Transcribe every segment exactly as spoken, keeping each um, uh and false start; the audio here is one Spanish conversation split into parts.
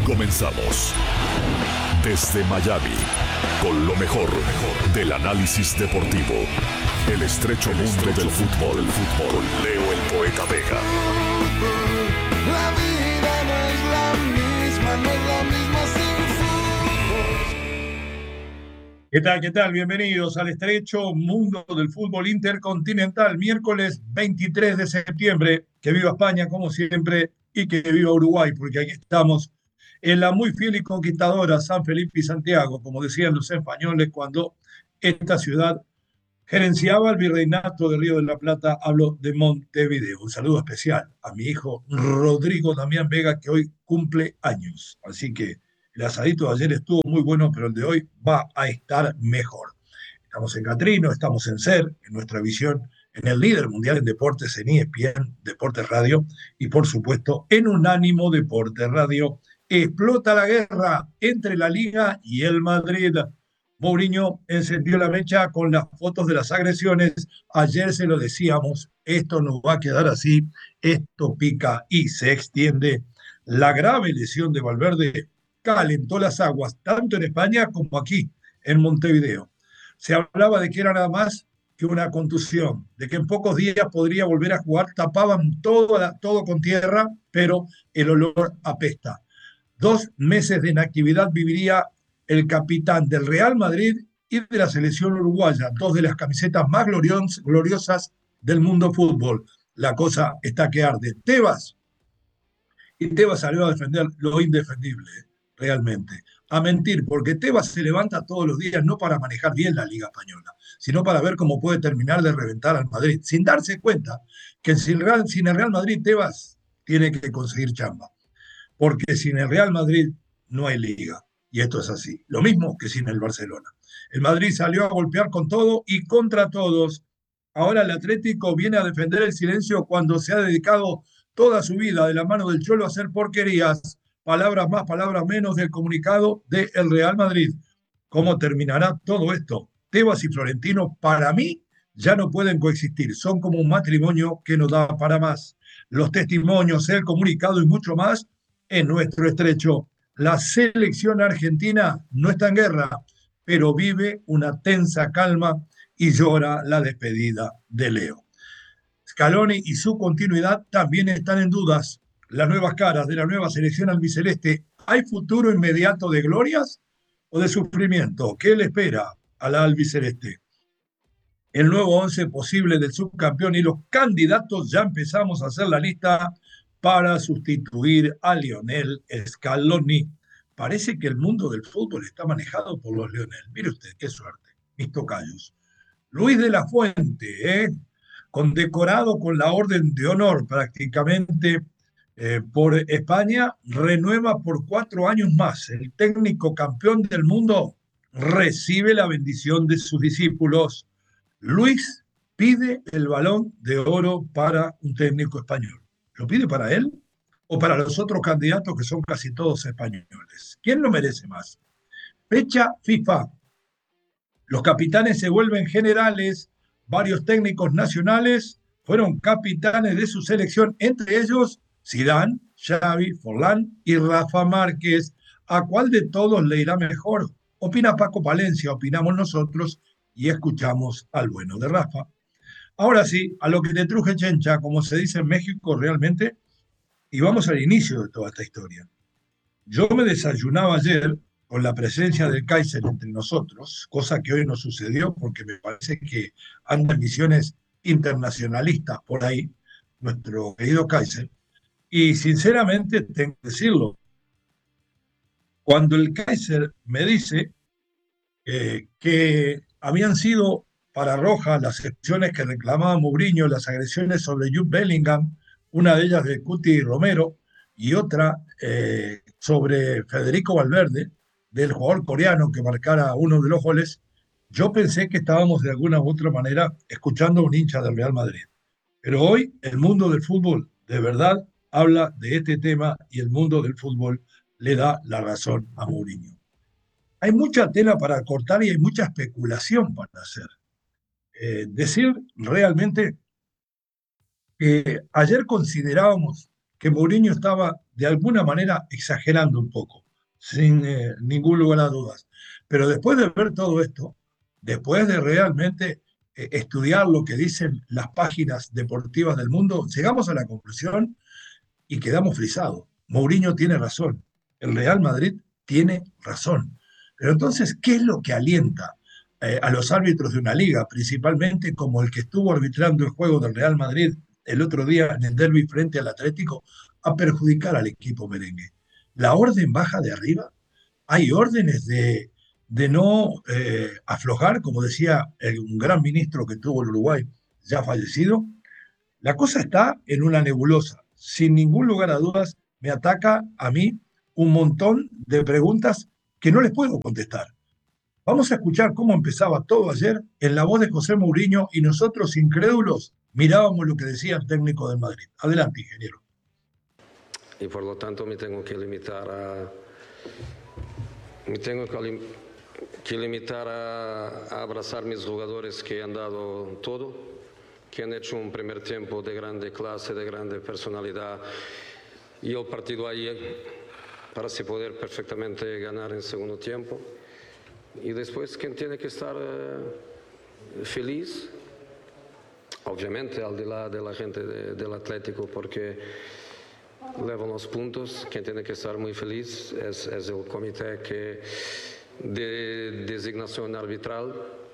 Comenzamos. Desde Miami, con lo mejor, del análisis deportivo. El estrecho mundo del fútbol, el fútbol, con Leo el Poeta Vega. La vida no es la misma, no es la misma sin fútbol. ¿Qué tal, qué tal? Bienvenidos al estrecho mundo del fútbol intercontinental. Miércoles veintitrés de septiembre. Que viva España, como siempre, y que viva Uruguay, porque aquí estamos en la muy fiel y conquistadora San Felipe y Santiago, como decían los españoles cuando esta ciudad gerenciaba el virreinato de Río de la Plata. Hablo de Montevideo. Un saludo especial a mi hijo Rodrigo Damián Vega, que hoy cumple años. Así que el asadito de ayer estuvo muy bueno, pero el de hoy va a estar mejor. Estamos en Catrino, estamos en SER, en nuestra visión, en el líder mundial en deportes, en E S P N, Deportes Radio, y por supuesto en Unánimo Deportes Radio. Explota la guerra entre la Liga y el Madrid. Mourinho encendió la mecha con las fotos de las agresiones. Ayer se lo decíamos, esto no va a quedar así, esto pica y se extiende. La grave lesión de Valverde calentó las aguas, tanto en España como aquí, en Montevideo. Se hablaba de que era nada más que una contusión, de que en pocos días podría volver a jugar. Tapaban todo, todo con tierra, pero el olor apesta. Dos meses de inactividad viviría el capitán del Real Madrid y de la selección uruguaya, dos de las camisetas más glorios, gloriosas del mundo fútbol. La cosa está que arde. Tebas, y Tebas salió a defender lo indefendible, realmente, a mentir, porque Tebas se levanta todos los días no para manejar bien la Liga Española, sino para ver cómo puede terminar de reventar al Madrid, sin darse cuenta que sin, Real, sin el Real Madrid Tebas tiene que conseguir chamba, porque sin el Real Madrid no hay Liga. Y esto es así. Lo mismo que sin el Barcelona. El Madrid salió a golpear con todo y contra todos. Ahora el Atlético viene a defender el silencio cuando se ha dedicado toda su vida de la mano del Cholo a hacer porquerías. Palabras más, palabras menos del comunicado del Real Madrid. ¿Cómo terminará todo esto? Tebas y Florentino, para mí, ya no pueden coexistir. Son como un matrimonio que no da para más. Los testimonios, el comunicado y mucho más en nuestro estrecho. La selección argentina no está en guerra, pero vive una tensa calma y llora la despedida de Leo. Scaloni y su continuidad también están en dudas. Las nuevas caras de la nueva selección albiceleste, ¿hay futuro inmediato de glorias o de sufrimiento? ¿Qué le espera a la albiceleste? El nuevo once posible del subcampeón y los candidatos, ya empezamos a hacer la lista para sustituir a Lionel Scaloni. Parece que el mundo del fútbol está manejado por los Lionel. Mire usted, qué suerte, mis tocayos. Luis de la Fuente, ¿eh? condecorado con la Orden de Honor prácticamente eh, por España, renueva por cuatro años más. El técnico campeón del mundo recibe la bendición de sus discípulos. Luis pide el Balón de Oro para un técnico español. ¿Lo pide para él o para los otros candidatos que son casi todos españoles? ¿Quién lo merece más? Fecha FIFA. Los capitanes se vuelven generales. Varios técnicos nacionales fueron capitanes de su selección, entre ellos Zidane, Xavi, Forlán y Rafa Márquez. ¿A cuál de todos le irá mejor? Opina Paco Palencia, opinamos nosotros y escuchamos al bueno de Rafa. Ahora sí, a lo que te truje Chencha, como se dice en México realmente, y vamos al inicio de toda esta historia. Yo me desayunaba ayer con la presencia del Kaiser entre nosotros, cosa que hoy no sucedió porque me parece que andan misiones internacionalistas por ahí, nuestro querido Kaiser, y sinceramente tengo que decirlo, cuando el Kaiser me dice eh, que habían sido para Roja las acciones que reclamaba Mourinho, las agresiones sobre Jude Bellingham, una de ellas de Cuti Romero y otra eh, sobre Federico Valverde, del jugador coreano que marcara uno de los goles. Yo pensé que estábamos de alguna u otra manera escuchando a un hincha del Real Madrid. Pero hoy el mundo del fútbol de verdad habla de este tema y el mundo del fútbol le da la razón a Mourinho. Hay mucha tela para cortar y hay mucha especulación para hacer. Eh, decir realmente que ayer considerábamos que Mourinho estaba de alguna manera exagerando un poco, sin eh, ningún lugar a dudas. Pero después de ver todo esto, después de realmente eh, estudiar lo que dicen las páginas deportivas del mundo, llegamos a la conclusión y quedamos frisados. Mourinho tiene razón, el Real Madrid tiene razón. Pero entonces, ¿qué es lo que alienta eh, a los árbitros de una liga, principalmente como el que estuvo arbitrando el juego del Real Madrid el otro día en el derbi frente al Atlético, a perjudicar al equipo merengue? La orden baja de arriba. Hay órdenes de, de no eh, aflojar, como decía el, un gran ministro que tuvo el Uruguay, ya fallecido. La cosa está en una nebulosa. Sin ningún lugar a dudas, me ataca a mí un montón de preguntas que no les puedo contestar. Vamos a escuchar cómo empezaba todo ayer en la voz de José Mourinho y nosotros, incrédulos, mirábamos lo que decía el técnico del Madrid. Adelante, ingeniero. Y por lo tanto me tengo que limitar a... Me tengo que, lim que limitar a, a abrazar mis jugadores que han dado todo, que han hecho un primer tiempo de grande clase, de grande personalidad, y el partido ahí para se poder perfectamente ganar en segundo tiempo. Y después, quien tiene que estar eh, feliz, obviamente al de la, de la gente de, del Atlético, porque levan los puntos. Quien tiene que estar muy feliz es, es el comité que, de designación arbitral,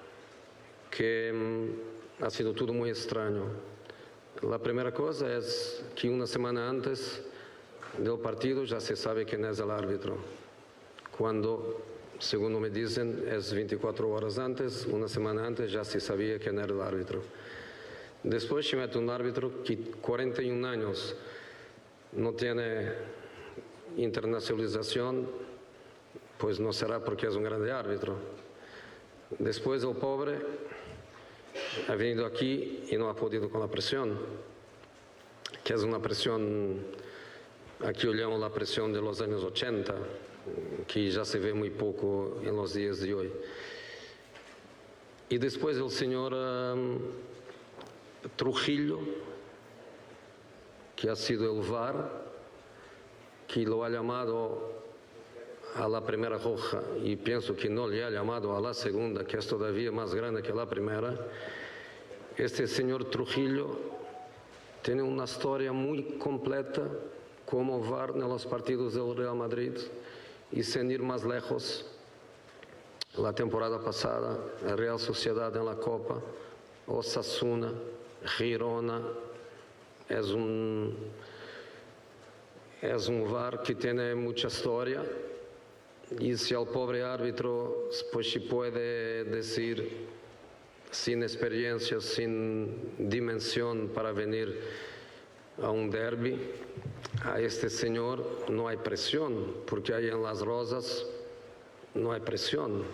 que mm, ha sido todo muy extraño. La primera cosa es que una semana antes del partido ya se sabe quién es el árbitro, cuando, según me dicen, es veinticuatro horas antes, una semana antes ya se sabía quién era el árbitro. Después se mete un árbitro que cuarenta y un años no tiene internacionalización, pues no será porque es un grande árbitro. Después el pobre ha venido aquí y no ha podido con la presión, que es una presión, aquí yo llamo la presión de los años ochenta, que ya se ve muy poco en los días de hoy. Y después el señor um, Trujillo, que ha sido el V A R, que lo ha llamado a la primera roja y pienso que no le ha llamado a la segunda, que es todavía más grande que la primera. Este señor Trujillo tiene una historia muy completa como V A R en los partidos del Real Madrid, y sin ir más lejos, la temporada pasada, la Real Sociedad en la Copa, Osasuna, Girona, es un, es un V A R que tiene mucha historia, y si al pobre árbitro pues se puede decir sin experiencia, sin dimensión para venir a un derbi, a este señor no hay presión, porque ahí en Las Rosas no hay presión.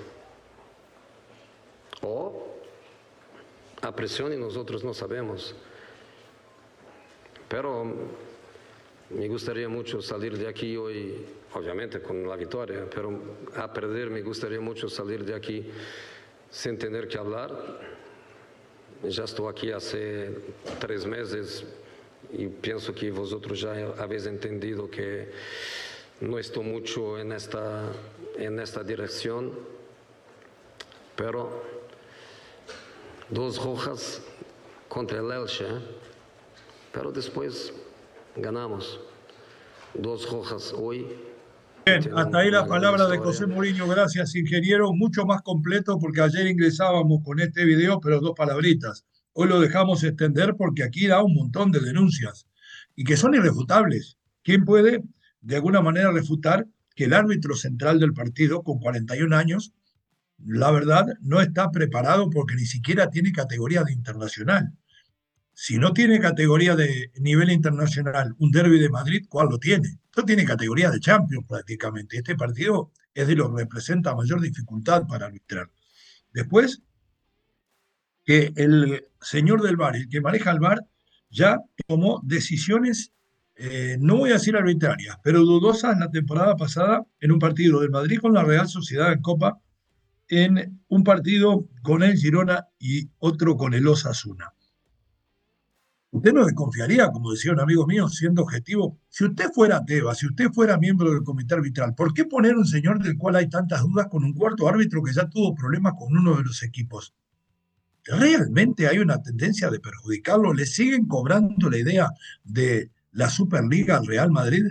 O a presión y nosotros no sabemos. Pero me gustaría mucho salir de aquí hoy, obviamente con la victoria, pero a perder me gustaría mucho salir de aquí sin tener que hablar. Ya estoy aquí hace tres meses y pienso que vosotros ya habéis entendido que no estoy mucho en esta, en esta dirección, pero dos rojas contra el Elche, ¿eh? Pero después ganamos. Dos rojas hoy. Bien, hasta ahí la palabra de José Mourinho. Gracias, ingeniero. Mucho más completo porque ayer ingresábamos con este video, pero dos palabritas. Hoy lo dejamos extender porque aquí da un montón de denuncias y que son irrefutables. ¿Quién puede, de alguna manera, refutar que el árbitro central del partido, con cuarenta y un años, la verdad, no está preparado porque ni siquiera tiene categoría de internacional? Si no tiene categoría de nivel internacional, un derbi de Madrid, ¿cuál lo tiene? Esto tiene categoría de Champions prácticamente. Este partido es de lo que representa mayor dificultad para arbitrar. Después, que el señor del V A R, el que maneja el V A R, ya tomó decisiones, eh, no voy a decir arbitrarias, pero dudosas la temporada pasada en un partido del Madrid con la Real Sociedad en Copa, en un partido con el Girona y otro con el Osasuna. Usted no desconfiaría, como decía un amigo mío, siendo objetivo, si usted fuera Tebas, si usted fuera miembro del comité arbitral, ¿por qué poner un señor del cual hay tantas dudas con un cuarto árbitro que ya tuvo problemas con uno de los equipos? ¿Realmente hay una tendencia de perjudicarlo? ¿Le siguen cobrando la idea de la Superliga al Real Madrid?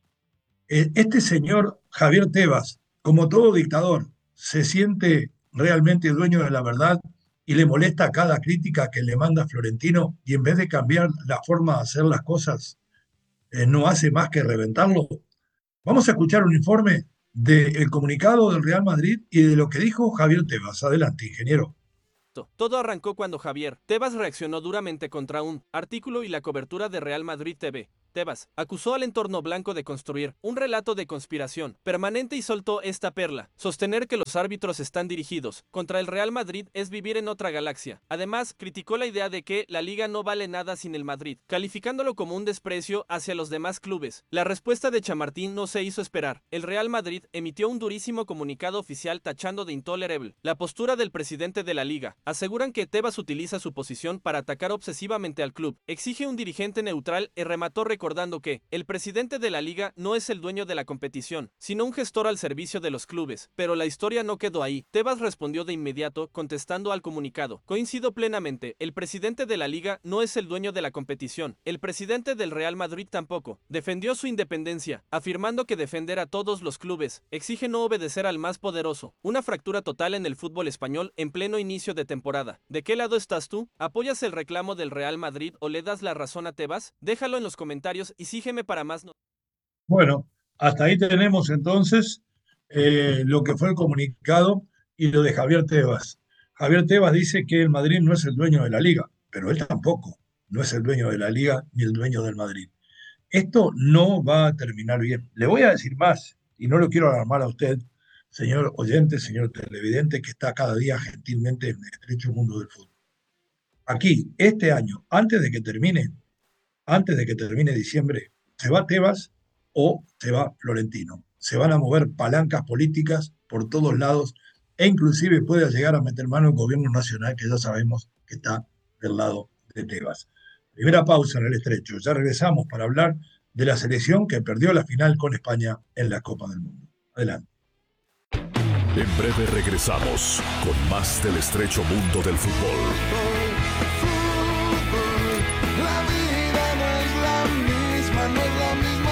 Este señor Javier Tebas, como todo dictador, se siente realmente dueño de la verdad y le molesta cada crítica que le manda Florentino, y en vez de cambiar la forma de hacer las cosas, eh, no hace más que reventarlo. Vamos a escuchar un informe del comunicado del Real Madrid y de lo que dijo Javier Tebas. Adelante, ingeniero. Todo arrancó cuando Javier Tebas reaccionó duramente contra un artículo y la cobertura de Real Madrid T V. Tebas acusó al entorno blanco de construir un relato de conspiración permanente y soltó esta perla. Sostener que los árbitros están dirigidos contra el Real Madrid es vivir en otra galaxia. Además, criticó la idea de que la liga no vale nada sin el Madrid, calificándolo como un desprecio hacia los demás clubes. La respuesta de Chamartín no se hizo esperar. El Real Madrid emitió un durísimo comunicado oficial tachando de intolerable la postura del presidente de la liga. Aseguran que Tebas utiliza su posición para atacar obsesivamente al club. Exige un dirigente neutral y remató recordando que el presidente de la liga no es el dueño de la competición, sino un gestor al servicio de los clubes. Pero la historia no quedó ahí. Tebas respondió de inmediato contestando al comunicado. Coincido plenamente, el presidente de la liga no es el dueño de la competición. El presidente del Real Madrid tampoco. Defendió su independencia, afirmando que defender a todos los clubes exige no obedecer al más poderoso. Una fractura total en el fútbol español en pleno inicio de temporada. ¿De qué lado estás tú? ¿Apoyas el reclamo del Real Madrid o le das la razón a Tebas? Déjalo en los comentarios y sígueme para más. No- Bueno, hasta ahí tenemos entonces eh, lo que fue el comunicado y lo de Javier Tebas. Javier Tebas dice que el Madrid no es el dueño de la liga, pero él tampoco no es el dueño de la liga ni el dueño del Madrid. Esto no va a terminar bien. Le voy a decir más, y no lo quiero alarmar a usted, señor oyente, señor televidente, que está cada día gentilmente en el estrecho mundo del fútbol. Aquí, este año, antes de que termine, antes de que termine diciembre, se va Tebas o se va Florentino. Se van a mover palancas políticas por todos lados e inclusive puede llegar a meter mano el gobierno nacional, que ya sabemos que está del lado de Tebas. Primera pausa en el estrecho. Ya regresamos para hablar de la selección que perdió la final con España en la Copa del Mundo. Adelante. En breve regresamos con más del estrecho mundo del fútbol. La vida no es la misma, no es la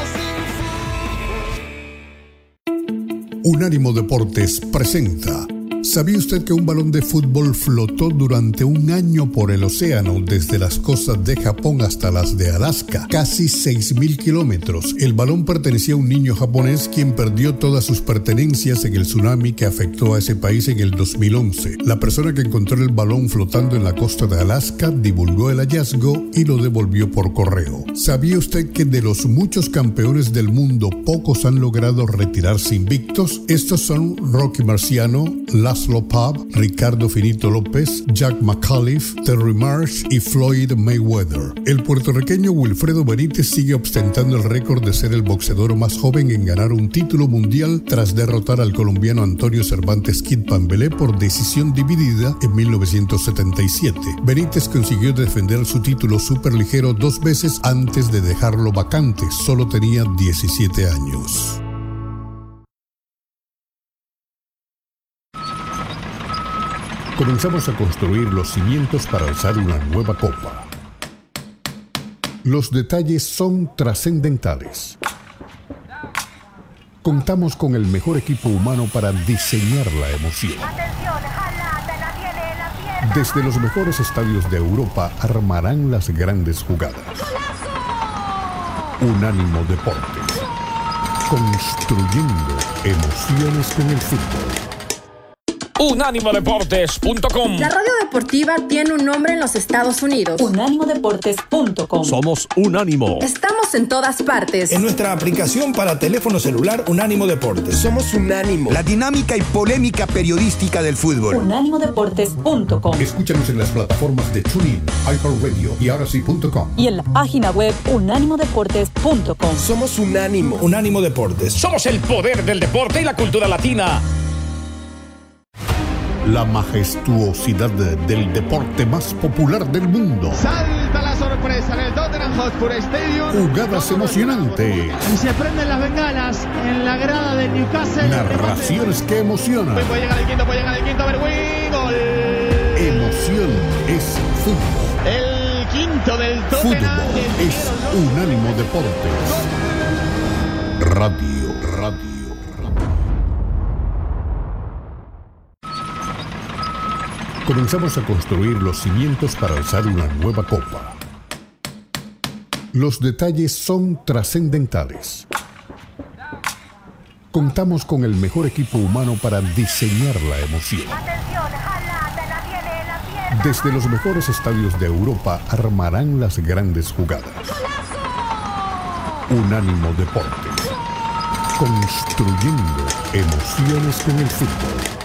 misma sin fútbol. Unánimo Deportes presenta. ¿Sabía usted que un balón de fútbol flotó durante un año por el océano desde las costas de Japón hasta las de Alaska? Casi seis mil kilómetros. El balón pertenecía a un niño japonés quien perdió todas sus pertenencias en el tsunami que afectó a ese país en el dos mil once. La persona que encontró el balón flotando en la costa de Alaska divulgó el hallazgo y lo devolvió por correo. ¿Sabía usted que de los muchos campeones del mundo pocos han logrado retirarse invictos? Estos son Rocky Marciano, Laszlo Pav, Ricardo Finito López, Jack McAuliffe, Terry Marsh y Floyd Mayweather. El puertorriqueño Wilfredo Benítez sigue ostentando el récord de ser el boxeador más joven en ganar un título mundial tras derrotar al colombiano Antonio Cervantes Kid Pambelé por decisión dividida en mil novecientos setenta y siete. Benítez consiguió defender su título superligero dos veces antes de dejarlo vacante. Solo tenía diecisiete años. Comenzamos a construir los cimientos para alzar una nueva copa. Los detalles son trascendentales. Contamos con el mejor equipo humano para diseñar la emoción. Desde los mejores estadios de Europa armarán las grandes jugadas. Unánimo Deportes. Construyendo emociones con el fútbol. Unánimo Deportes punto com. La radio deportiva tiene un nombre en los Estados Unidos. Unánimo Deportes punto com. Somos Unánimo. Estamos en todas partes. En nuestra aplicación para teléfono celular Unánimo Deportes. Somos Unánimo, la dinámica y polémica periodística del fútbol. Unánimo Deportes punto com. Escúchanos en las plataformas de TuneIn, iHeartRadio y ahora sí punto com. Y en la página web Unánimo Deportes punto com. Somos Unánimo. Unánimo Deportes. Somos el poder del deporte y la cultura latina. La majestuosidad del deporte más popular del mundo. Salta la sorpresa. sorpresa en el Tottenham Hotspur Stadium. Jugadas emocionantes. Y se prenden las bengalas en la grada de Newcastle. Narraciones que emocionan. Puede llegar el quinto, puede llegar el quinto, Berwin. Gol. Emoción es fútbol. El quinto del Tottenham. Fútbol es Unánimo Deportes. Radio, radio. Comenzamos a construir los cimientos para alzar una nueva copa. Los detalles son trascendentales. Contamos con el mejor equipo humano para diseñar la emoción. Desde los mejores estadios de Europa armarán las grandes jugadas. Unánimo Deportes. Construyendo emociones con el fútbol.